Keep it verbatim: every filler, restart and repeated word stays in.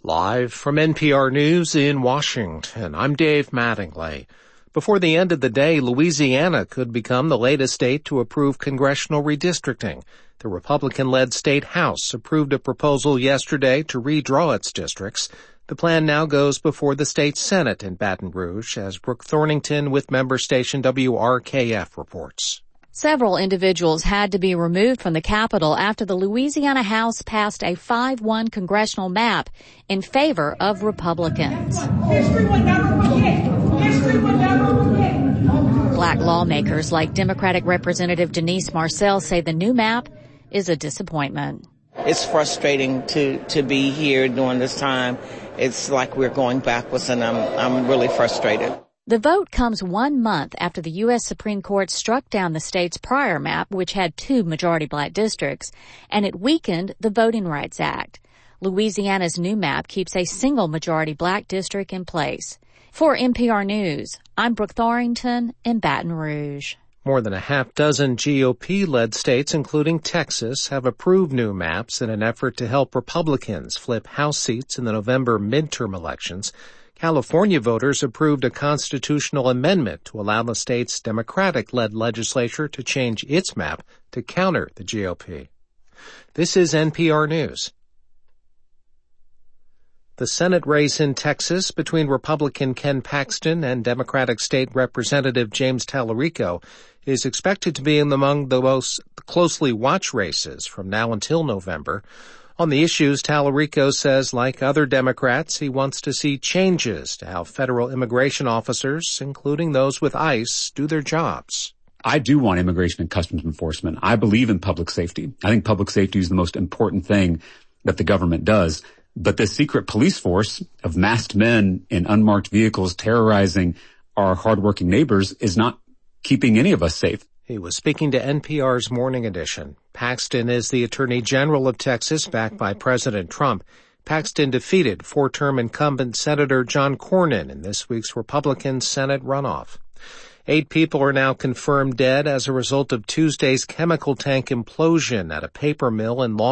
Live from N P R News in Washington, I'm Dave Mattingly. Before the end of the day, Louisiana could become the latest state to approve congressional redistricting. The Republican-led state House approved a proposal yesterday to redraw its districts. The plan now goes before the state Senate in Baton Rouge, as Brooke Thornington with member station W R K F reports. Several individuals had to be removed from the Capitol after the Louisiana House passed a five one congressional map in favor of Republicans. History will never forget. History will never forget. Black lawmakers like Democratic Representative Denise Marcel say the new map is a disappointment. It's frustrating to, to be here during this time. It's like we're going backwards, and I'm, I'm really frustrated. The vote comes one month after the U S Supreme Court struck down the state's prior map, which had two majority black districts, and it weakened the Voting Rights Act. Louisiana's new map keeps a single majority black district in place. For N P R News, I'm Brooke Thornington in Baton Rouge. More than a half dozen G O P-led states, including Texas, have approved new maps in an effort to help Republicans flip House seats in the November midterm elections. California voters approved a constitutional amendment to allow the state's Democratic-led legislature to change its map to counter the G O P. This is N P R News. The Senate race in Texas between Republican Ken Paxton and Democratic State Representative James Tallarico is expected to be among the most closely watched races from now until November. On the issues, Tallarico says, like other Democrats, he wants to see changes to how federal immigration officers, including those with ICE, do their jobs. I do want immigration and customs enforcement. I believe in public safety. I think public safety is the most important thing that the government does. But the secret police force of masked men in unmarked vehicles terrorizing our hardworking neighbors is not keeping any of us safe. He was speaking to N P R's Morning Edition. Paxton is the Attorney General of Texas, backed by President Trump. Paxton defeated four-term incumbent Senator John Cornyn in this week's Republican Senate runoff. Eight people are now confirmed dead as a result of Tuesday's chemical tank implosion at a paper mill in Long